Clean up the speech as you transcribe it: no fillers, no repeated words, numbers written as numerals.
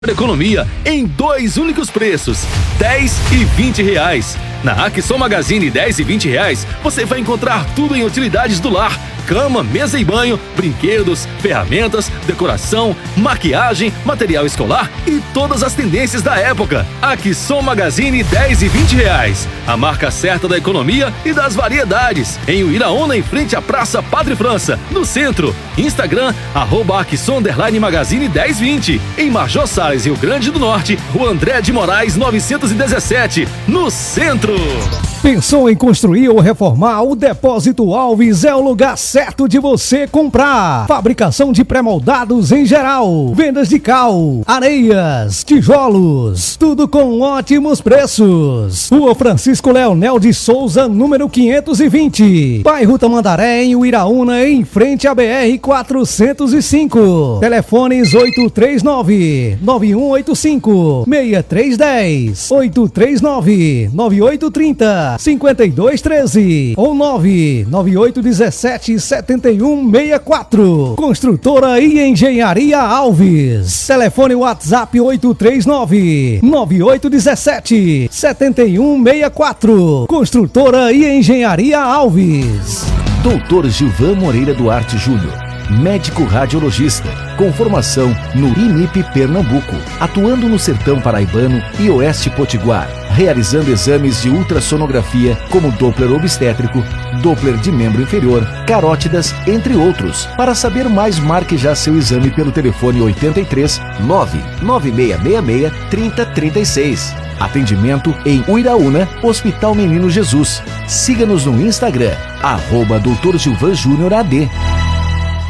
Economia em 2 únicos preços, R$10 e R$20. Na Aquisson Magazine R$10 e R$20 você vai encontrar tudo em utilidades do lar: cama, mesa e banho, brinquedos, ferramentas, decoração, maquiagem, material escolar e todas as tendências da época. Aquisson Magazine R$10 e R$20, a marca certa da economia e das variedades. Em Uiraúna, em frente à Praça Padre França, no centro. Instagram @Aquisson_Magazine 1020. Em Major Salles, Rio Grande do Norte, Rua André de Moraes 917, no centro. Pensou em construir ou reformar? O Depósito Alves é o lugar certo de você comprar. Fabricação de pré-moldados em geral, vendas de cal, areias, tijolos, tudo com ótimos preços. Rua Francisco Leonel de Souza, número 520, bairro Tamandaré, em Uiraúna, em frente à BR-405. Telefones 839-9185-6310, 839-9830-5213 ou 99817-7164. Construtora e Engenharia Alves. Telefone WhatsApp 839-9817-7164. Construtora e Engenharia Alves. Dr. Gilvan Moreira Duarte Júnior, médico radiologista, com formação no INIP Pernambuco, atuando no sertão paraibano e oeste potiguar, realizando exames de ultrassonografia como Doppler obstétrico, Doppler de membro inferior, carótidas, entre outros. Para saber mais, marque já seu exame pelo telefone 83 99666 3036. Atendimento em Uiraúna, Hospital Menino Jesus. Siga-nos no Instagram, @Dr. Gilvan Júnior AD.